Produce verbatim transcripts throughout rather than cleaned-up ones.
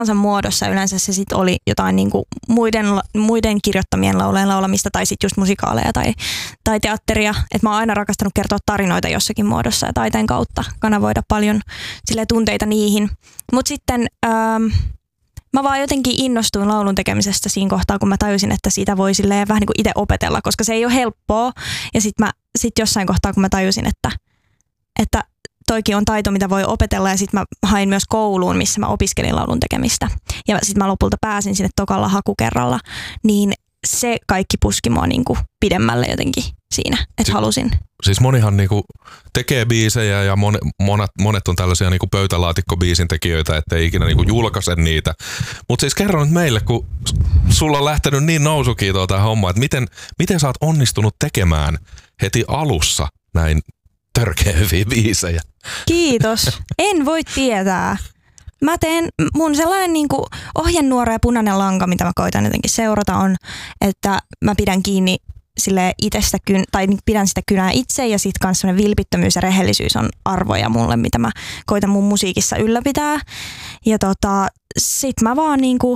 muodossa yleensä se sit oli jotain niinku muiden, muiden kirjoittamien laulujen laulamista tai sitten just musikaaleja tai, tai teatteria. Et mä oon aina rakastanut kertoa tarinoita jossakin muodossa ja taiteen kautta kanavoida paljon sille tunteita niihin. Mutta sitten ähm, mä vaan jotenkin innostuin laulun tekemisestä siinä kohtaa, kun mä tajusin, että siitä voi silleen vähän niin kuin itse opetella, koska se ei ole helppoa. Ja sitten mä sit jossain kohtaa, kun mä tajusin, että, että toikin on taito, mitä voi opetella, ja sitten mä hain myös kouluun, missä mä opiskelin laulun tekemistä. Ja sitten mä lopulta pääsin sinne tokalla hakukerralla, niin se kaikki puski mua niinku pidemmälle jotenkin siinä, että si- halusin. Siis monihan niinku tekee biisejä ja mon, monet, monet on tällaisia niinku pöytälaatikkobiisin tekijöitä, ettei ikinä niinku julkaise niitä. Mutta siis kerro nyt meille, kun sulla on lähtenyt niin nousukiitoa tämä homma, että miten, miten sä oot onnistunut tekemään heti alussa näin törkeä hyviä biisejä? Kiitos. En voi tietää. Mä teen, mun sellainen niinku ohjenuora ja punainen lanka, mitä mä koitan jotenkin seurata, on, että mä pidän kiinni sille itsestä, tai pidän sitä kynää itse, ja sit kans semmoinen vilpittömyys ja rehellisyys on arvoja mulle, mitä mä koitan mun musiikissa ylläpitää. Ja tota, sit mä vaan niinku,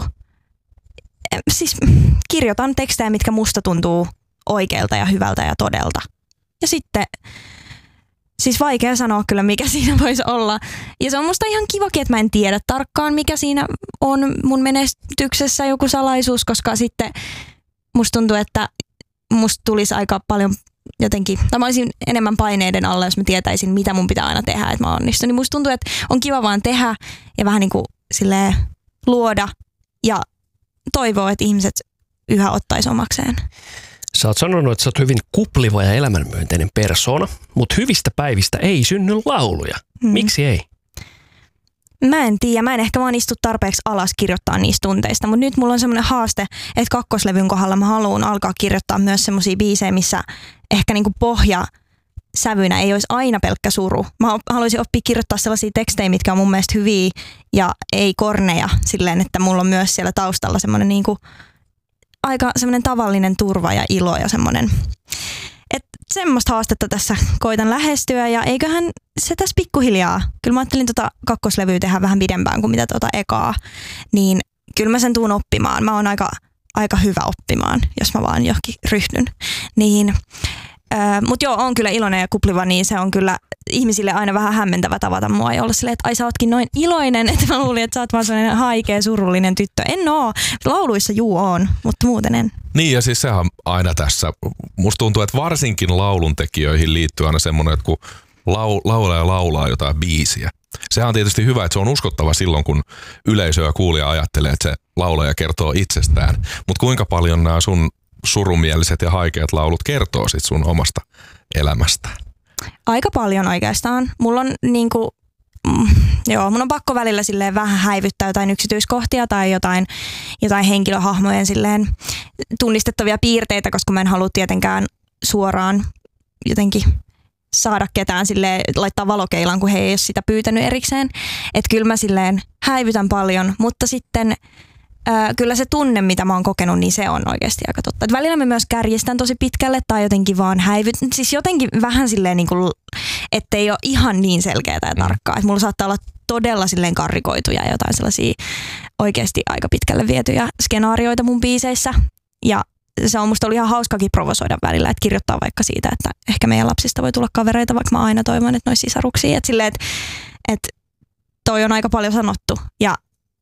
siis kirjoitan tekstejä, mitkä musta tuntuu oikealta ja hyvältä ja todelta. Ja sitten siis vaikea sanoa kyllä, mikä siinä voisi olla. Ja se on musta ihan kivakin, että mä en tiedä tarkkaan, mikä siinä on mun menestyksessä joku salaisuus, koska sitten musta tuntuu, että musta tulisi aika paljon jotenkin, tai mä olisin enemmän paineiden alla, jos mä tietäisin, mitä mun pitää aina tehdä, että mä onnistun. Niin musta tuntuu, että on kiva vaan tehdä ja vähän niin kuin silleen luoda ja toivoa, että ihmiset yhä ottaisi omakseen. Sä oot sanonut, että sä oot hyvin kupliva ja elämänmyönteinen persoona, mutta hyvistä päivistä ei synny lauluja. Hmm. Miksi ei? Mä en tiedä. Mä en ehkä vaan istu tarpeeksi alas kirjoittaa niistä tunteista, mutta nyt mulla on semmoinen haaste, että kakkoslevyn kohdalla mä haluan alkaa kirjoittaa myös semmoisia biisejä, missä ehkä niinku pohja sävynä ei olisi aina pelkkä suru. Mä haluaisin oppia kirjoittaa sellaisia tekstejä, mitkä on mun mielestä hyviä ja ei korneja silleen, että mulla on myös siellä taustalla semmoinen niinku aika semmoinen tavallinen turva ja ilo ja semmoinen, että semmoista haastetta tässä koitan lähestyä ja eiköhän se tässä pikkuhiljaa, kyllä mä ajattelin tota kakkoslevyä tehdä vähän pidempään kuin mitä tota ekaa, niin kyllä mä sen tuun oppimaan. Mä oon aika, aika hyvä oppimaan, jos mä vaan johonkin ryhdyn. Niin, äh, mut joo, on kyllä iloinen ja kupliva, niin se on kyllä ihmisille aina vähän hämmentävä tavata mua ja olla silleen, että ai sä ootkin noin iloinen, että mä luulin, että sä oot vaan sellainen haikea, surullinen tyttö. En oo. Lauluissa juu on, mutta muuten en. Niin ja siis sehän aina tässä, musta tuntuu, että varsinkin lauluntekijöihin liittyy aina semmoinen, että kun lau, laulaja laulaa jotain biisiä. Sehän on tietysti hyvä, että se on uskottava silloin, kun yleisö ja kuulija ajattelee, että se laulaja kertoo itsestään. Mutta kuinka paljon nämä sun surumieliset ja haikeat laulut kertoo sit sun omasta elämästä? Aika paljon oikeastaan. Mulla on niinku, mm, joo, mun on pakko välillä silleen vähän häivyttää jotain yksityiskohtia tai jotain, jotain henkilöhahmojen silleen tunnistettavia piirteitä, koska mä en halua tietenkään suoraan jotenkin saada ketään silleen, laittaa valokeilaan, kun he ei ole sitä pyytänyt erikseen. Että kyllä mä silleen häivytän paljon, mutta sitten Äh, kyllä se tunne, mitä mä oon kokenut, niin se on oikeasti aika totta. Et välillä mä myös kärjistän tosi pitkälle tai jotenkin vaan häivyt. Siis jotenkin vähän silleen, niin kuin, ettei ole ihan niin selkeää ja tarkkaa. Että mulla saattaa olla todella silleen karrikoituja ja jotain sellaisia oikeasti aika pitkälle vietyjä skenaarioita mun biiseissä. Ja se on musta ollut ihan hauskakin provosoida välillä, että kirjoittaa vaikka siitä, että ehkä meidän lapsista voi tulla kavereita, vaikka mä aina toivon, että ne olisi sisaruksia. Että silleen, että, että toi on aika paljon sanottu ja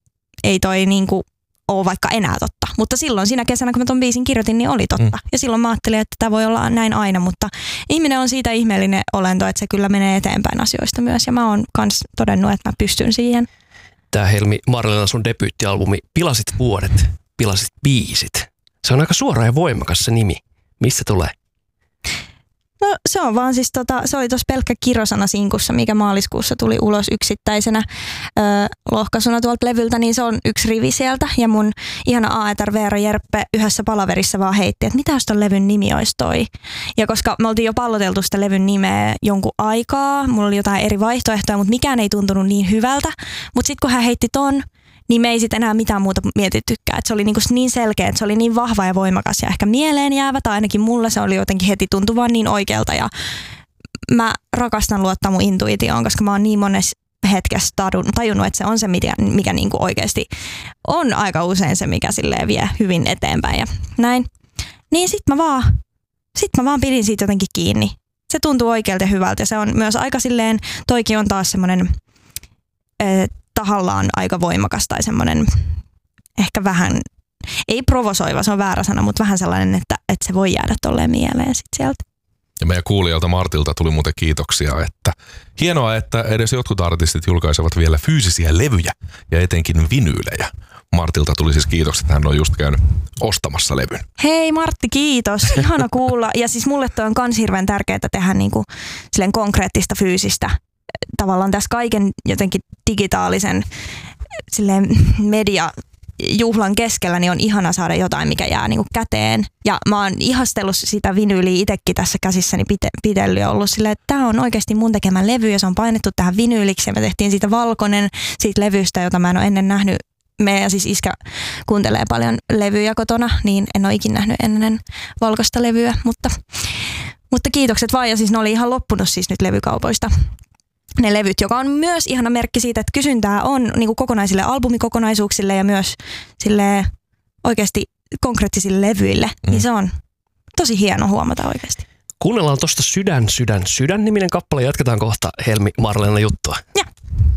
ei toi niinku ole vaikka enää totta. Mutta silloin siinä kesänä, kun mä ton biisin kirjoitin, niin oli totta. Mm. Ja silloin mä ajattelin, että tämä voi olla näin aina, mutta ihminen on siitä ihmeellinen olento, että se kyllä menee eteenpäin asioista myös. Ja mä oon kans todennut, että mä pystyn siihen. Tää Helmi Marlena, sun debyyttialbumi Pilasit vuodet, pilasit biisit. Se on aika suora ja voimakas se nimi. Mistä tulee? No se on vaan siis tota, se oli tuossa pelkkä kirosana sinkussa, mikä maaliskuussa tuli ulos yksittäisenä ö, lohkaisuna tuolta levyltä, niin se on yksi rivi sieltä. Ja mun ihana Aetar Veera Jerppe yhdessä palaverissa vaan heitti, että mitä jos ton levyn nimi olisi toi. Ja koska me oltiin jo palloteltu sitä levyn nimeä jonkun aikaa, mulla oli jotain eri vaihtoehtoja, mutta mikään ei tuntunut niin hyvältä. Mutta sitten kun hän heitti ton, niin me ei sitten enää mitään muuta mietittykään. Et se oli niinku niin selkeä, että se oli niin vahva ja voimakas ja ehkä mieleen jäävä, tai ainakin mulle se oli jotenkin heti tuntuvaan niin oikealta. Ja mä rakastan luottaa mun intuitioon, koska mä oon niin monessa hetkessä tadun, tajunnut, että se on se, mikä, mikä niin kuin oikeasti on aika usein se, mikä silleen vie hyvin eteenpäin ja näin. Niin sit mä vaan, sit mä vaan pidin siitä jotenkin kiinni. Se tuntuu oikealta ja hyvältä ja se on myös aika silleen, toikin on taas semmoinen eh, tahallaan aika voimakas tai semmoinen ehkä vähän, ei provosoiva, se on väärä sana, mutta vähän sellainen, että, että se voi jäädä tolleen mieleen sit sieltä. Ja meidän kuulijalta Martilta tuli muuten kiitoksia, että hienoa, että edes jotkut artistit julkaisevat vielä fyysisiä levyjä ja etenkin vinyylejä. Martilta tuli siis kiitokset, että hän on just käynyt ostamassa levyn. Hei Martti, kiitos. Ihana kuulla. Ja siis mulle toi on kans hirveän tärkeää tehdä niinku silleen konkreettista fyysistä. Tavallaan tässä kaiken jotenkin digitaalisen silleen media juhlan keskellä niin on ihana saada jotain, mikä jää niinku käteen. Ja mä oon ihastellut sitä vinyyliä itsekin tässä käsissäni pite- pitellyt ja ollut silleen, että tää on oikeasti mun tekemä levy ja se on painettu tähän vinyyliksi ja me tehtiin siitä valkoinen siitä levystä, jota mä en ole ennen nähnyt. Me ja siis iskä kuuntelee paljon levyjä kotona, niin en ole ikin nähnyt ennen valkoista levyä, mutta, mutta kiitokset vaan ja siis ne oli ihan loppunut siis nyt levykaupoista. Ne levyt, joka on myös ihana merkki siitä, että kysyntää on niin kuin kokonaisille albumikokonaisuuksille ja myös sille oikeasti konkreettisille levyille, mm. niin se on tosi hieno huomata oikeasti. Kuunnellaan tuosta Sydän, sydän, sydän niminen kappale. Jatketaan kohta Helmi Marleena juttua. Ja.